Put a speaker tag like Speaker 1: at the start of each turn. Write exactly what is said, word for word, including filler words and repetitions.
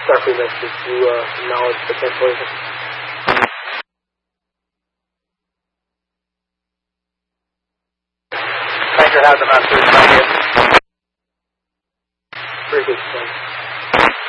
Speaker 1: Starfleet message to uh, acknowledge the cancellation.
Speaker 2: Thanks for having the message. Thank you.